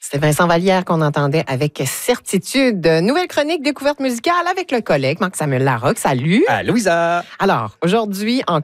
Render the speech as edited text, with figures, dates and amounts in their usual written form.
C'est Vincent Vallière qu'on entendait avec certitude. Nouvelle chronique découverte musicale avec le collègue Marc-Samuel Larocque. Salut! Ah, Louisa! Alors, aujourd'hui, en